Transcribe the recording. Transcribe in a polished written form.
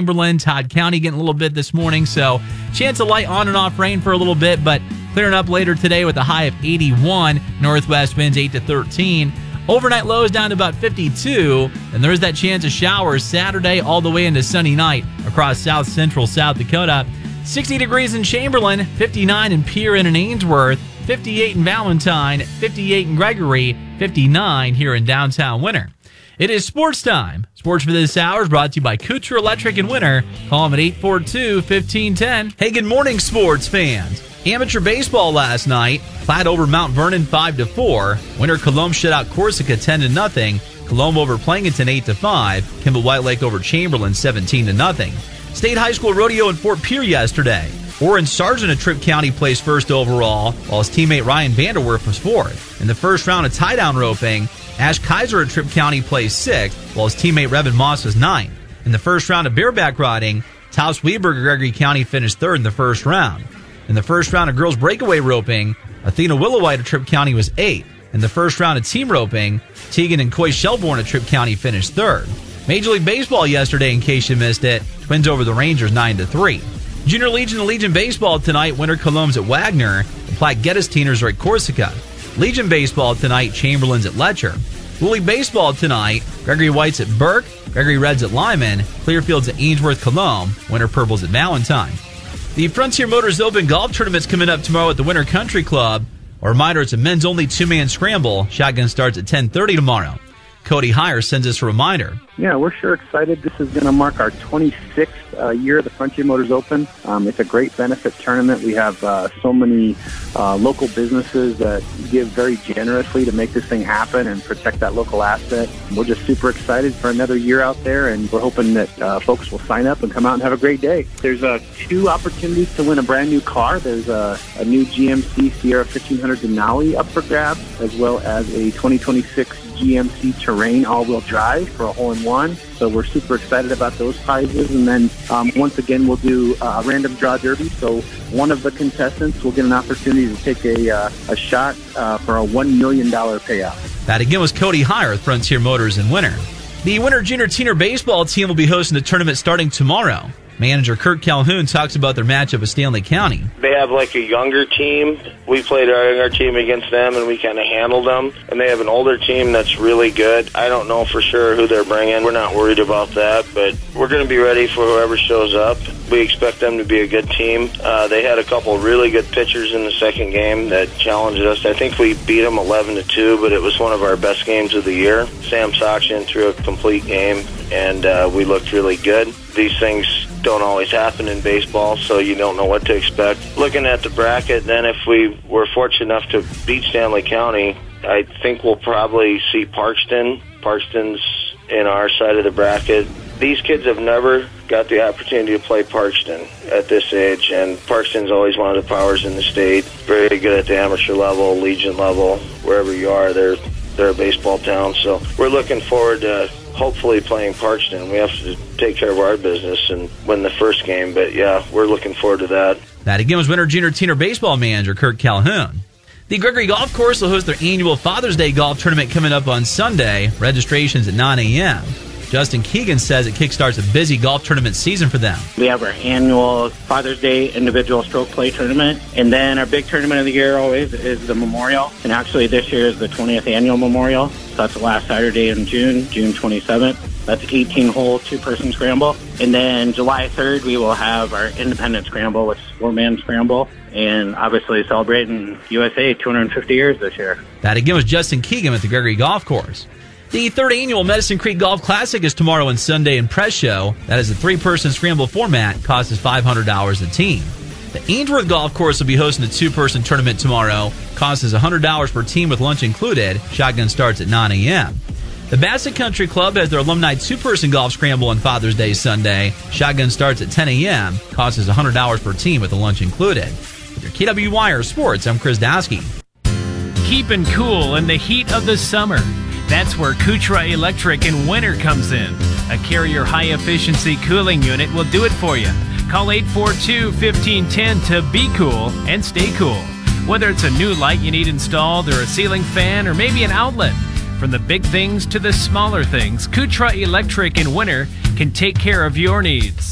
Chamberlain, Todd County getting a little bit this morning. So chance of light on and off rain for a little bit, but clearing up later today with a high of 81. Northwest winds 8 to 13. Overnight lows down to about 52. And there's that chance of showers Saturday all the way into sunny night across south central South Dakota. 60 degrees in Chamberlain, 59 in Pierre and Ainsworth, 58 in Valentine, 58 in Gregory, 59 here in downtown Winter. It is sports time. Sports for this hour is brought to you by Kutra Electric in Winter. Call them at 842-1510. Hey, good morning, sports fans. Amateur baseball last night. Platte over Mount Vernon 5-4. Winter Colombe shut out Corsica 10-0. Colombe over Plankinton 8-5. Kimball White Lake over Chamberlain 17-0. State High School rodeo in Fort Pierre yesterday. Warren Sargent of Tripp County placed first overall, while his teammate Ryan Vanderwerf was fourth. In the first round of tie-down roping, Ash Kaiser of Tripp County placed sixth, while his teammate Revan Moss was ninth. In the first round of bareback riding, Taos Weberg of Gregory County finished third in the first round. In the first round of girls breakaway roping, Athena Willowite of Tripp County was eighth. In the first round of team roping, Tegan and Coy Shelbourne of Tripp County finished third. Major League Baseball yesterday, in case you missed it, Twins over the Rangers 9-3. Junior Legion and Legion Baseball tonight, Winter Cologne's at Wagner. The Platte Geddes Teeners are at Corsica. Legion Baseball tonight, Chamberlain's at Letcher. Little League Baseball tonight, Gregory White's at Burke, Gregory Red's at Lyman, Clearfield's at Ainsworth Colombe, Winter Purple's at Valentine. The Frontier Motors Open Golf Tournament's coming up tomorrow at the Winter Country Club. A reminder, it's a men's only two-man scramble. Shotgun starts at 10:30 tomorrow. Cody Heyer sends us a reminder. Yeah, we're sure excited. This is going to mark our 26th year of the Frontier Motors Open. It's a great benefit tournament. We have so many local businesses that give very generously to make this thing happen and protect that local asset. We're just super excited for another year out there, and we're hoping that folks will sign up and come out and have a great day. There's two opportunities to win a brand new car. There's a new GMC Sierra 1500 Denali up for grabs, as well as a 2026 GMC Terrain all-wheel drive for a hole-in-one. So we're super excited about those prizes. And then once again, we'll do a random draw derby. So one of the contestants will get an opportunity to take a shot for a $1 million payout. That again was Cody Heyer with Frontier Motors in Winter. The Winter Junior Teener baseball team will be hosting the tournament starting tomorrow. Manager Kurt Calhoun talks about their matchup with Stanley County. They have like a younger team. We played our younger team against them, and we kind of handled them. And they have an older team that's really good. I don't know for sure who they're bringing. We're not worried about that, but we're going to be ready for whoever shows up. We expect them to be a good team. They had a couple really good pitchers in the second game that challenged us. I think we beat them 11-2, but it was one of our best games of the year. Sam Sokshin threw a complete game, and we looked really good. These things don't always happen in baseball, so you don't know what to expect. Looking at the bracket, then if we were fortunate enough to beat Stanley County, I think we'll probably see Parkston. Parkston's in our side of the bracket. These kids have never got the opportunity to play Parkston at this age, and Parkston's always one of the powers in the state. Very good at the amateur level, Legion level, wherever you are, they're a baseball town. So we're looking forward to hopefully playing Parkston. We have to take care of our business and win the first game, but yeah, we're looking forward to that. That again was Winter Junior Teener baseball manager Kurt Calhoun. The Gregory Golf Course will host their annual Father's Day golf tournament coming up on Sunday. Registration's at 9 a.m. Justin Keegan says it kickstarts a busy golf tournament season for them. We have our annual Father's Day individual stroke play tournament, and then our big tournament of the year always is the Memorial. And actually this year is the 20th annual Memorial. So that's the last Saturday in June 27th. That's 18-hole, two-person scramble. And then July 3rd, we will have our Independent Scramble, which is four-man scramble. And obviously celebrating USA 250 years this year. That again was Justin Keegan at the Gregory Golf Course. The third annual Medicine Creek Golf Classic is tomorrow and Sunday in Press Show. That is a three-person scramble format. Cost is $500 a team. The Ainsworth Golf Course will be hosting a two-person tournament tomorrow. Cost is $100 per team with lunch included. Shotgun starts at 9 a.m. The Bassett Country Club has their alumni two-person golf scramble on Father's Day Sunday. Shotgun starts at 10 a.m. Cost is $100 per team with the lunch included. With your KWYR Sports, I'm Chris Dasky. Keeping cool in the heat of the summer. That's where Kutra Electric in Winter comes in. A Carrier high-efficiency cooling unit will do it for you. Call 842-1510 to be cool and stay cool. Whether it's a new light you need installed or a ceiling fan or maybe an outlet. From the big things to the smaller things, Kutra Electric in Winter can take care of your needs.